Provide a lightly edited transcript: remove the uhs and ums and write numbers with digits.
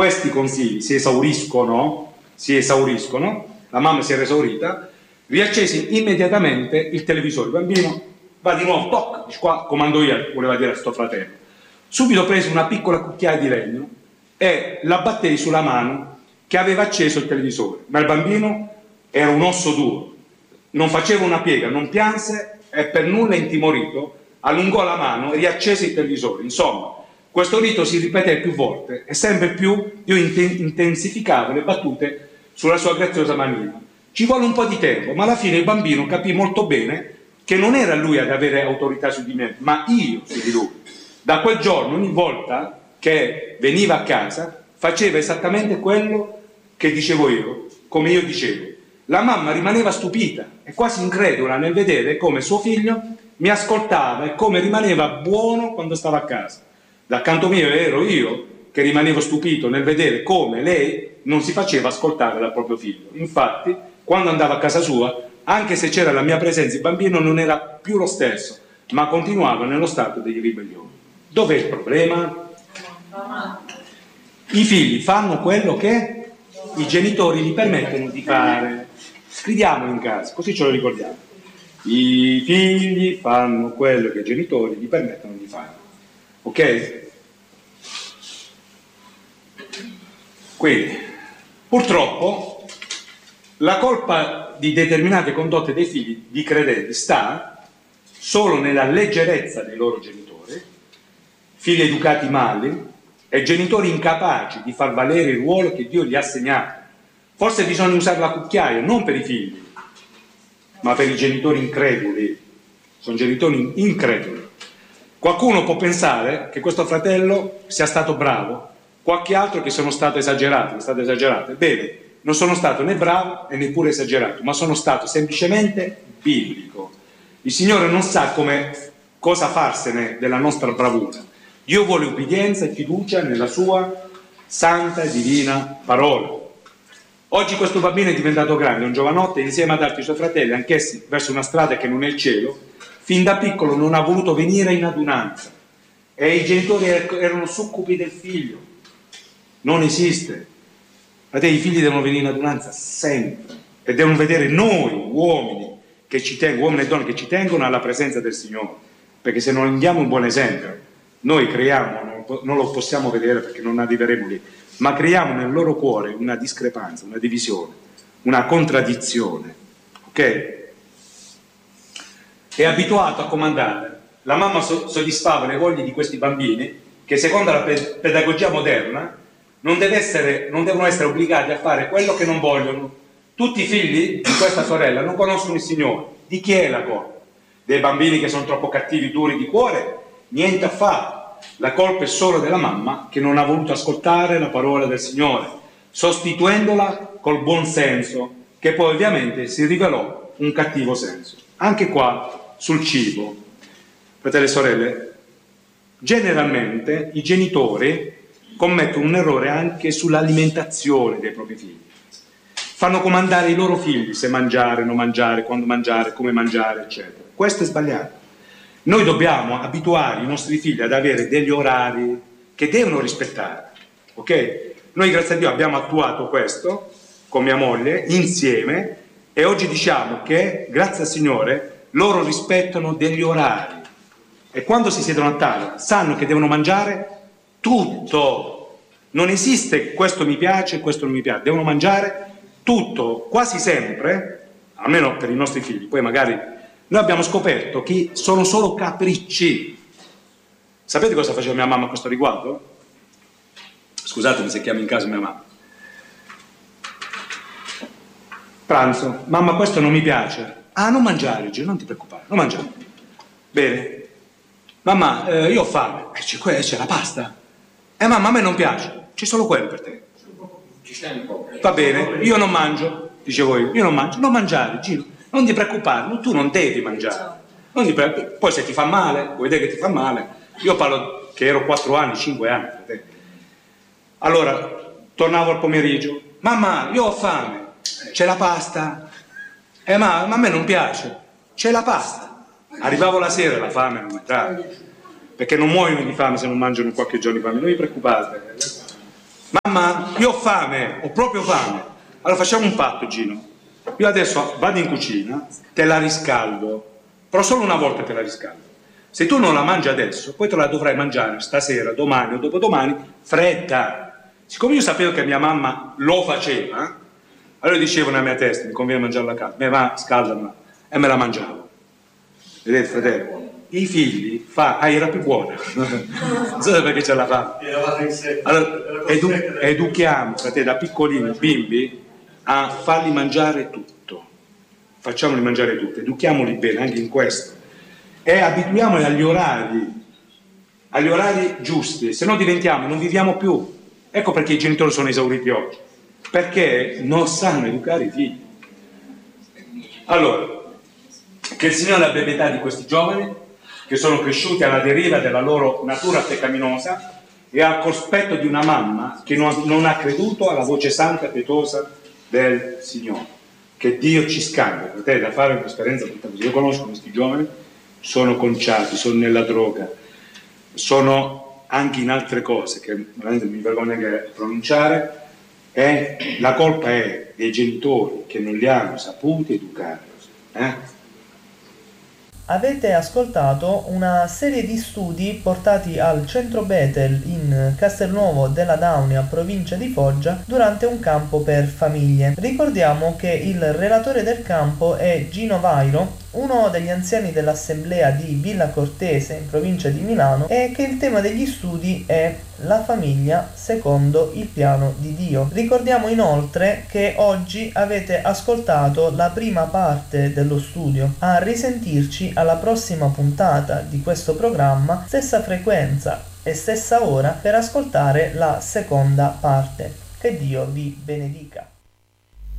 questi consigli si esauriscono, la mamma si era esaurita, riaccesi immediatamente il televisore, il bambino va di nuovo, toc, dice qua, comando io, voleva dire a sto fratello. Subito presi una piccola cucchiaia di legno e la battei sulla mano che aveva acceso il televisore, ma il bambino era un osso duro, non faceva una piega, non pianse e per nulla intimorito allungò la mano e riaccese il televisore. Insomma, questo rito si ripeté più volte e sempre più io intensificavo le battute sulla sua graziosa manina. Ci volle un po' di tempo, ma alla fine il bambino capì molto bene che non era lui ad avere autorità su di me, ma io su di lui. Da quel giorno, ogni volta che veniva a casa, faceva esattamente quello che dicevo io, come io dicevo. La mamma rimaneva stupita e quasi incredula nel vedere come suo figlio mi ascoltava e come rimaneva buono quando stava a casa. Dal canto mio ero io che rimanevo stupito nel vedere come lei non si faceva ascoltare dal proprio figlio. Infatti, quando andava a casa sua, anche se c'era la mia presenza, il bambino non era più lo stesso, ma continuava nello stato di ribellione. Dov'è il problema? I figli fanno quello che i genitori gli permettono di fare. Scriviamolo in casa, così ce lo ricordiamo. I figli fanno quello che i genitori gli permettono di fare. Ok? Quindi, purtroppo, la colpa di determinate condotte dei figli di credenti sta solo nella leggerezza dei loro genitori, figli educati male e genitori incapaci di far valere il ruolo che Dio gli ha assegnato. Forse bisogna usare la cucchiaia non per i figli, ma per i genitori increduli. Sono genitori increduli. Qualcuno può pensare che questo fratello sia stato bravo, qualche altro che sono stato esagerato, è stato esagerato. Bene, non sono stato né bravo e neppure esagerato, ma sono stato semplicemente biblico. Il Signore non sa cosa farsene della nostra bravura. Dio vuole ubbidienza e fiducia nella sua santa e divina parola. Oggi questo bambino è diventato grande, un giovanotto, e insieme ad altri suoi fratelli, anch'essi verso una strada che non è il cielo, fin da piccolo non ha voluto venire in adunanza e i genitori erano succubi del figlio. Non esiste. Fratelli, i figli devono venire in adunanza sempre e devono vedere noi uomini che ci tengono, uomini e donne che ci tengono alla presenza del Signore, perché se non diamo un buon esempio noi creiamo, non lo possiamo vedere perché non arriveremo lì, ma creiamo nel loro cuore una discrepanza, una divisione, una contraddizione. Ok? È abituato a comandare. La mamma soddisfava le voglie di questi bambini che secondo la pedagogia moderna non devono essere obbligati a fare quello che non vogliono. Tutti i figli di questa sorella non conoscono il Signore. Di chi è la colpa? Dei bambini che sono troppo cattivi, duri di cuore? Niente affatto. La colpa è solo della mamma che non ha voluto ascoltare la parola del Signore, sostituendola col buon senso, che poi ovviamente si rivelò un cattivo senso. Anche qua sul cibo, fratelli e sorelle, generalmente i genitori commettono un errore anche sull'alimentazione dei propri figli. Fanno comandare i loro figli se mangiare, non mangiare, quando mangiare, come mangiare, eccetera. Questo è sbagliato. Noi dobbiamo abituare i nostri figli ad avere degli orari che devono rispettare, ok? Noi grazie a Dio abbiamo attuato questo con mia moglie insieme e oggi diciamo che grazie al Signore loro rispettano degli orari e quando si siedono a tavola sanno che devono mangiare tutto. Non esiste questo mi piace, questo non mi piace, devono mangiare tutto, quasi sempre, almeno per i nostri figli, poi magari noi abbiamo scoperto che sono solo capricci. Sapete cosa faceva mia mamma a questo riguardo? Scusatemi se chiamo in casa mia mamma. Pranzo, mamma questo non mi piace. Ah, non mangiare, non ti preoccupare, non mangiare. Bene. Mamma, io ho fame. C'è la pasta. Mamma, a me non piace. C'è solo quello per te. Va bene, io non mangio, dicevo io non mangio. Non mangiare, Gino. Non ti preoccupare, tu non devi mangiare. Non ti poi se ti fa male, vuoi vedere che ti fa male. Io parlo che ero 4 anni, 5 anni. Allora, tornavo al pomeriggio. Mamma, io ho fame. C'è la pasta. Ma a me non piace. C'è la pasta. Arrivavo la sera, la fame non entrava. Perché non muoiono di fame se non mangiano qualche giorno di fame. Non vi preoccupate. mamma, io ho fame, ho proprio fame. Allora facciamo un patto, Gino. Io adesso vado in cucina, te la riscaldo, però solo una volta te la riscaldo. Se tu non la mangi adesso, poi te la dovrai mangiare stasera, domani o dopodomani, fredda. Siccome io sapevo che mia mamma lo faceva, allora dicevo nella mia testa, mi conviene mangiarla a casa, ma scaldamela, e me la mangiavo. Vedete, fratello? I figli era più buona. Non so perché ce la fa. Allora, educhiamo, fratello, da piccolini, bimbi, a farli mangiare tutto. Facciamoli mangiare tutto, educhiamoli bene anche in questo. E abituiamoli agli orari giusti, se no non viviamo più. Ecco perché i genitori sono esauriti oggi, perché non sanno educare i figli. Allora, che il Signore abbia pietà di questi giovani che sono cresciuti alla deriva della loro natura peccaminosa e al cospetto di una mamma che non ha creduto alla voce santa e pietosa del Signore. Che Dio ci scambia, per te, da fare un'esperienza tutta così. Io conosco questi giovani, sono conciati, sono nella droga, sono anche in altre cose che veramente mi vergogno anche a pronunciare, e la colpa è dei genitori che non li hanno saputi educare. Avete ascoltato una serie di studi portati al centro Bethel in Castelnuovo della Daunia, provincia di Foggia, durante un campo per famiglie. Ricordiamo che il relatore del campo è Gino Vairo, uno degli anziani dell'assemblea di Villa Cortese in provincia di Milano, e che il tema degli studi è la famiglia secondo il piano di Dio. Ricordiamo inoltre che oggi avete ascoltato la prima parte dello studio. A risentirci alla prossima puntata di questo programma, stessa frequenza e stessa ora, per ascoltare la seconda parte. Che Dio vi benedica.